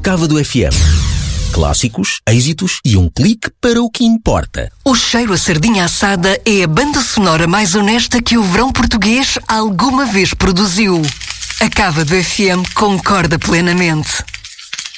Cava do FM. Clássicos, êxitos e um clique para o que importa. O Cheiro a Sardinha Assada é a banda sonora mais honesta que o verão português alguma vez produziu. A Cava do FM concorda plenamente.